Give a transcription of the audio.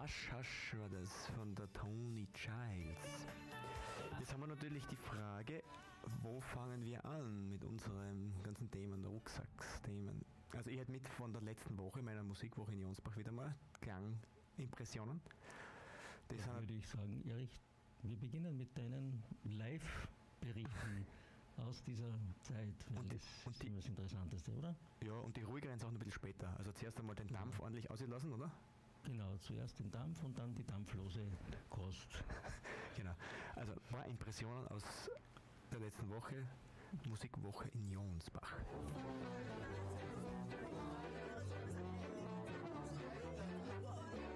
Hush Hush war das von der Tony Childs. Jetzt haben wir natürlich die Frage, wo fangen wir an mit unseren ganzen Themen, Rucksacksthemen? Also ich hätte mit von der letzten Woche, meiner Musikwoche in Jonsbach, wieder mal Klangimpressionen. Da würde ich sagen, Erich, wir beginnen mit deinen Live-Berichten aus dieser Zeit. Und das ist immer das Interessanteste, oder? Ja, und die ruhigeren Sachen ein bisschen später. Also zuerst einmal den Dampf ordentlich auslassen, oder? Genau, zuerst den Dampf und dann die dampflose Kost. Genau. Also ein paar Impressionen aus der letzten Woche, Musikwoche in Jonsbach.